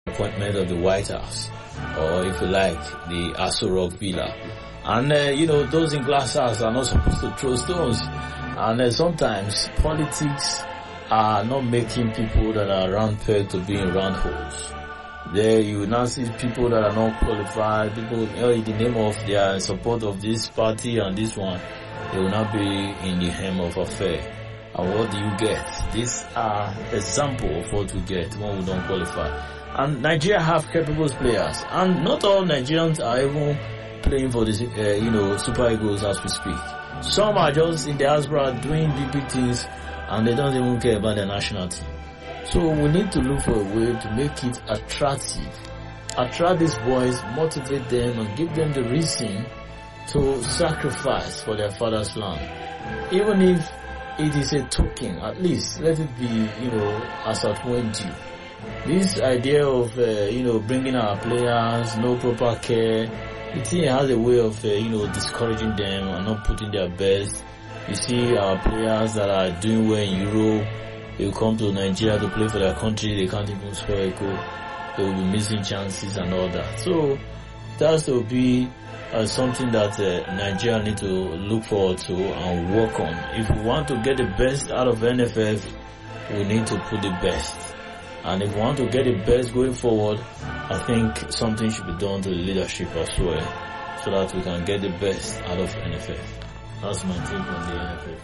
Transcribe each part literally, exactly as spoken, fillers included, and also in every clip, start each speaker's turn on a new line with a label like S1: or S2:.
S1: appointment of the White House, or if you like, the Aso Rock Villa. And, uh, you know, those in glass house are not supposed to throw stones. And uh, sometimes politics are not making people that are round peg to be in round holes. There you will now see people that are not qualified, people, you know, in the name of their support of this party and this one, they will not be in the hem of affair. And what do you get? These are examples of what we get when we don't qualify. And Nigeria have capable players, and not all Nigerians are even playing for the, uh, you know, Super Eagles as we speak. Some are just in the diaspora doing big, big things, and they don't even care about their national team. So we need to look for a way to make it attractive. Attract these boys, motivate them, and give them the reason to sacrifice for their father's land. Even if it is a token, at least let it be, you know, as at when due. This idea of, uh, you know, bringing our players, no proper care, the team has a way of, uh, you know, discouraging them and not putting their best. You see our players that are doing well in Europe, they will come to Nigeria to play for their country, they can't even score a goal. They will be missing chances and all that. So that will be uh, something that uh, Nigeria need to look forward to and work on. If we want to get the best out of N F F, we need to put the best. And if we want to get the best going forward, I think something should be done to the leadership as well, so that we can get the best out of N F F. That's my take on the N F F.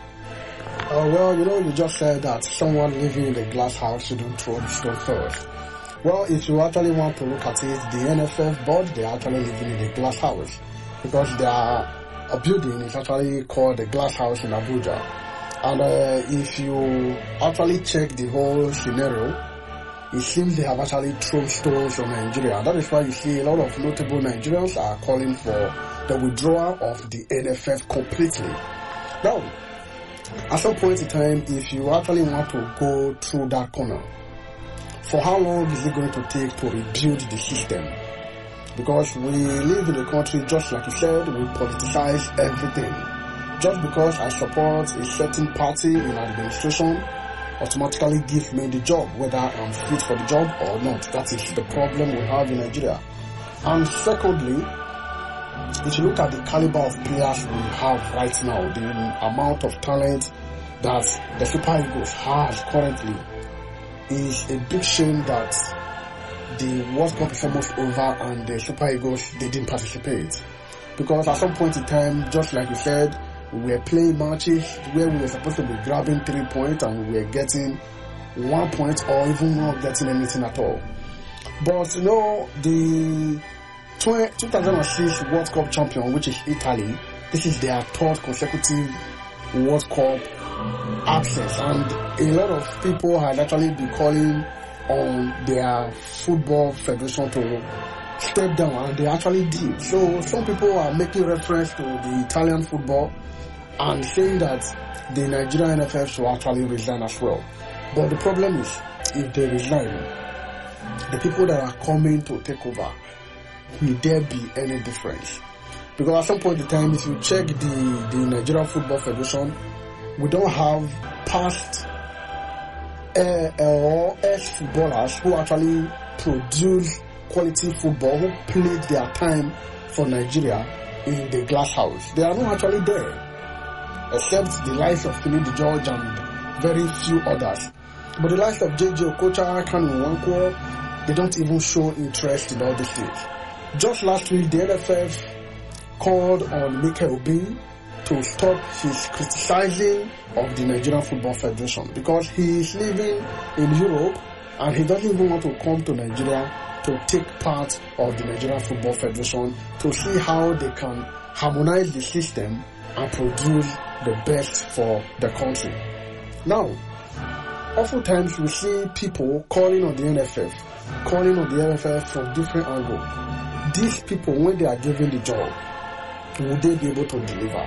S2: Uh, well, you know, you just said that someone living in a glass house shouldn't throw the stone first. Well, if you actually want to look at it, the N F F board, they're actually living in a glass house, because their a building is actually called the Glass House in Abuja. And uh, if you actually check the whole scenario, it seems they have actually thrown stones on Nigeria. That is why you see a lot of notable Nigerians are calling for the withdrawal of the N F F completely. Now, at some point in time, if you actually want to go through that corner, for how long is it going to take to rebuild the system? Because we live in a country, just like you said, we politicize everything. Just because I support a certain party in administration automatically gives me the job, whether I'm fit for the job or not. That is the problem we have in Nigeria. And secondly, if you look at the caliber of players we have right now, the amount of talent that the Super Eagles has currently, is a big shame that the World Cup is almost over and the Super Eagles, they didn't participate. Because at some point in time, just like you said, we were playing matches where we were supposed to be grabbing three points and we were getting one point or even not getting anything at all. But you know, the two thousand six World Cup champion, which is Italy, this is their third consecutive World Cup access, and a lot of people had actually been calling on their football federation to step down, and they actually did. So some people are making reference to the Italian football and saying that the Nigerian N F F should actually resign as well. But the problem is, if they resign, the people that are coming to take over, will there be any difference? Because at some point in time, if you check the, the Nigerian Football Federation, we don't have past uh, or ex-footballers who actually produce quality football, who played their time for Nigeria in the glass house. They are not actually there, except the likes of Finidi George and very few others. But the likes of J J Okocha, Kanu Nwankwo, they don't even show interest in all these things. Just last week, the N F F called on Mikel Obi to stop his criticizing of the Nigerian Football Federation, because he is living in Europe and he doesn't even want to come to Nigeria to take part of the Nigerian Football Federation to see how they can harmonize the system and produce the best for the country. Now, oftentimes we see people calling on the N F F, calling on the N F F from different angles. These people, when they are given the job, will they be able to deliver?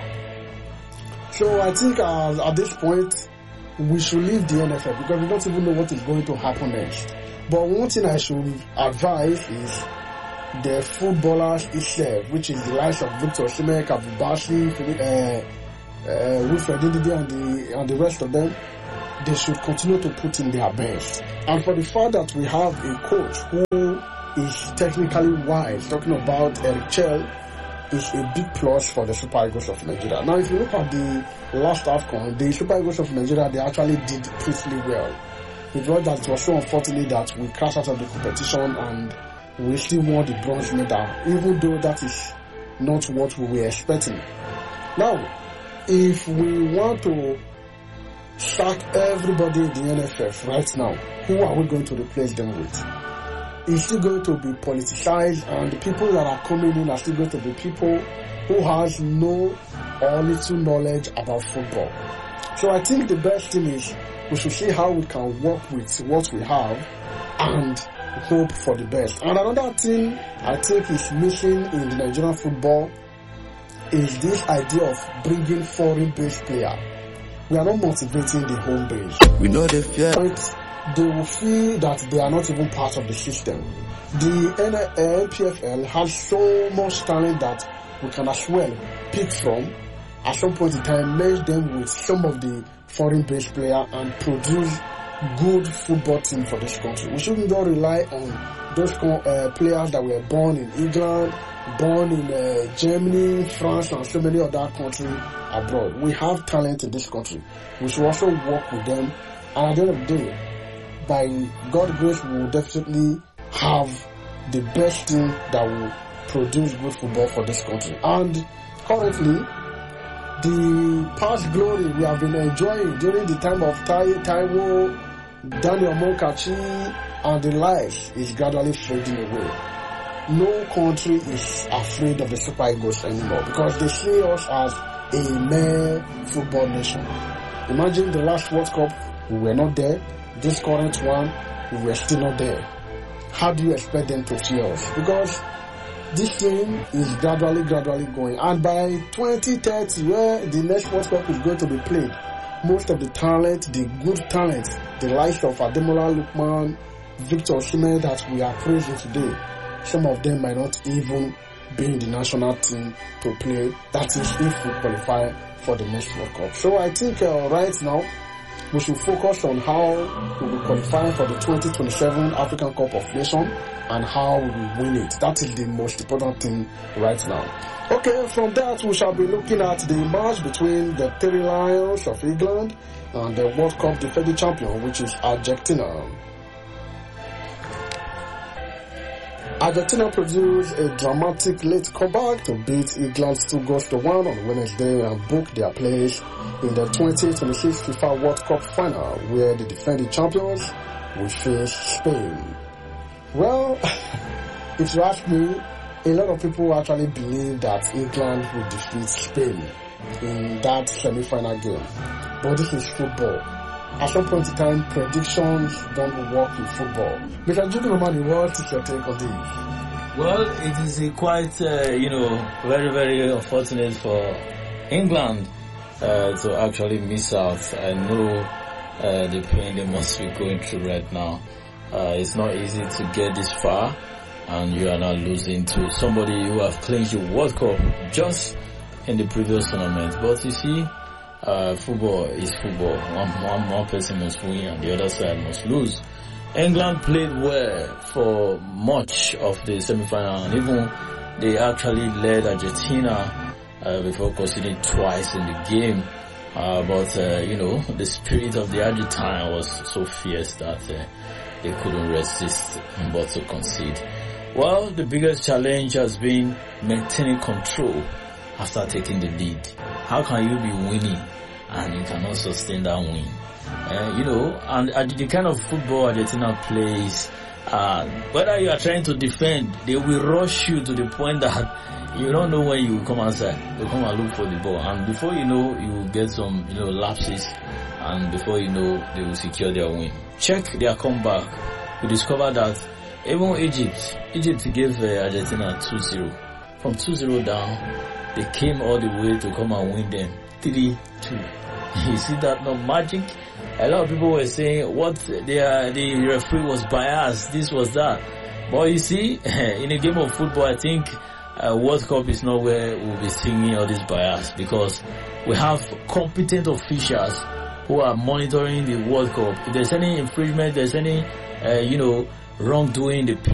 S2: So I think uh, at this point, we should leave the N F F because we don't even know what is going to happen next. But one thing I should advise is the footballers itself, which is the likes of Victor Osimhen, Abubakar, uh, uh, Wilfred Ndidi and the, and the rest of them. they should continue to put in their best. And for the fact that we have a coach who is technically wise, talking about Eric Chell, is a big plus for the Super Eagles of Nigeria. Now, if you look at the last AFCON, the Super Eagles of Nigeria, they actually did pretty well. It was that it was so unfortunate that we crashed out of the competition and we still won the bronze medal, even though that is not what we were expecting. Now, if we want to sack everybody in the N F F right now, who are we going to replace them with? It's still going to be politicized, and the people that are coming in are still going to be people who has no or little knowledge about football. So I think the best thing is we should see how we can work with what we have and hope for the best. And another thing I think is missing in the Nigerian football is this idea of bringing foreign-based players. We are not motivating the home base.
S3: We know the fear.
S2: They will feel that they are not even part of the system. The N P F L has so much talent that we can as well pick from at some point in time, merge them with some of the foreign-based players and produce good football team for this country. We shouldn't just rely on those uh, players that were born in England, born in uh, Germany, France, and so many other countries abroad. We have talent in this country. We should also work with them, and at the end of the day, by God's grace, we will definitely have the best team that will produce good football for this country. And currently, the past glory we have been enjoying during the time of Tai, Taiwo, Daniel Monkachi, and the likes is gradually fading away. No country is afraid of the Super Eagles anymore because they see us as a mere football nation. Imagine the last World Cup, we were not there. This current one, we were still not there. How do you expect them to see us? Because this thing is gradually, gradually going. And by twenty thirty, where the next World Cup is going to be played, most of the talent, the good talent, the likes of Ademola Lookman, Victor Osimhen that we are praising today, some of them might not even be in the national team to play. That is if we qualify for the next World Cup. So I think uh, right now, we should focus on how we will qualify for the twenty twenty-seven African Cup of Nations and how we will win it. That is the most important thing right now. Okay, from that we shall be looking at the match between the Three Lions of England and the World Cup defending champion, which is Argentina. Argentina produced a dramatic late comeback to beat England two goals to one on Wednesday and book their place in the twenty twenty-six FIFA World Cup final, where the defending champions will face Spain. Well, if you ask me, a lot of people actually believe that England will defeat Spain in that semi-final game. But this is football. At some point in time, predictions don't work in football. Mister Jukumani, what is your take on this?
S1: Well, it is a quite, uh, you know, very, very unfortunate for England uh, to actually miss out. I know uh, the pain they must be going through right now. Uh, it's not easy to get this far, and you are now losing to somebody who have clinched the World Cup just in the previous tournament. But you see, Uh, football is football. One, one, one person must win and the other side must lose. England played well for much of the semi-final, and even they actually led Argentina uh, before conceding twice in the game. Uh, but, uh, you know, the spirit of the Argentine was so fierce that uh, they couldn't resist but to concede. Well, the biggest challenge has been maintaining control after taking the lead. How can you be winning and you cannot sustain that win? Uh, you know, and, and the kind of football Argentina plays, uh, whether you are trying to defend, they will rush you to the point that you don't know when you will come outside. You come and look for the ball, and before you know, you will get some, you know, lapses, and before you know, they will secure their win. Check their comeback. We discovered that even Egypt, Egypt gave uh, Argentina two zero. From two zero down, they came all the way to come and win them three two. You see that, no magic? A lot of people were saying what the, the referee was biased, this was that. But you see, in a game of football, I think uh, World Cup is not where we'll be seeing all this bias, because we have competent officials who are monitoring the World Cup. If there's any infringement, there's any, uh, you know, wrongdoing in the